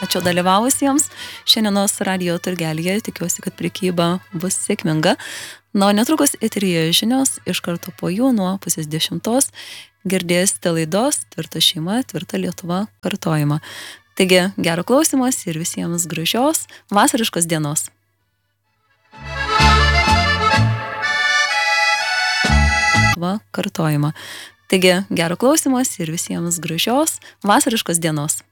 Ačiū dalyvavusiems šiandienos radio turgelyje. Tikiuosi, kad prekyba bus sėkminga. Na, o netrukus eteryje žinios, iš karto po jų nuo 9:30 girdėsite laidos Tvirta šeima, tvirta Lietuva kartojimą. Taigi, gero klausimas ir visiems gražios vasariškos dienos. Kartojimą. Taigi, gero klausimas ir visiems gražios vasariškos dienos.